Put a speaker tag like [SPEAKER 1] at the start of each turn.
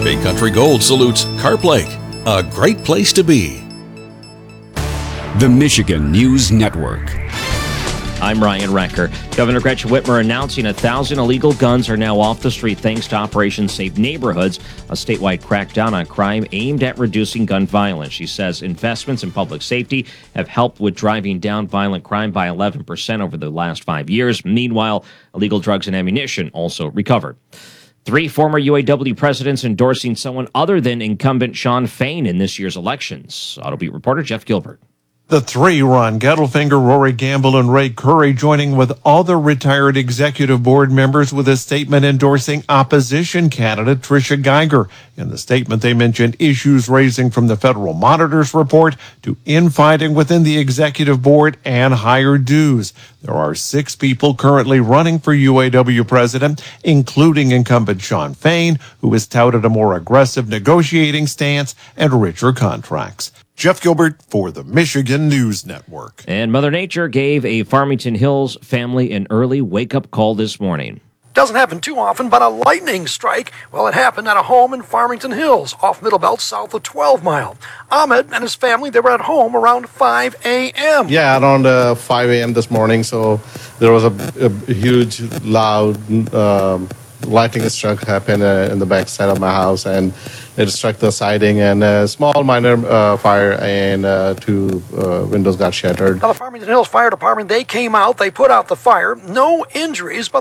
[SPEAKER 1] Big Country Gold salutes Carp Lake, a great place to be.
[SPEAKER 2] The Michigan News Network.
[SPEAKER 3] I'm Ryan Recker. Governor Gretchen Whitmer announcing 1,000 illegal guns are now off the street thanks to Operation Safe Neighborhoods, a statewide crackdown on crime aimed at reducing gun violence. She says investments in public safety have helped with driving down violent crime by 11% over the last 5 years. Meanwhile, illegal drugs and ammunition also recovered. 3 former UAW presidents endorsing someone other than incumbent Shawn Fain in this year's elections. Autobeat reporter Jeff Gilbert.
[SPEAKER 4] The 3, Ron Gettelfinger, Rory Gamble, and Ray Curry, joining with other retired executive board members with a statement endorsing opposition candidate Tricia Geiger. In the statement, they mentioned issues raising from the Federal Monitor's report to infighting within the executive board and higher dues. There are 6 people currently running for UAW president, including incumbent Shawn Fain, who has touted a more aggressive negotiating stance and richer contracts. Jeff Gilbert for the Michigan News Network.
[SPEAKER 3] And Mother Nature gave a Farmington Hills family an early wake-up call this morning.
[SPEAKER 5] Doesn't happen too often, but a lightning strike, well, it happened at a home in Farmington Hills, off Middle Belt, south of 12 Mile. Ahmed and his family, they were at home around 5 a.m.
[SPEAKER 6] Yeah, around 5 a.m. this morning, so there was a huge, loud lightning struck happened in the back side of my house, and it struck the siding, and a small minor fire, and 2 windows got shattered.
[SPEAKER 5] Now, the Farmington Hills Fire Department, they came out, they put out the fire. No injuries, but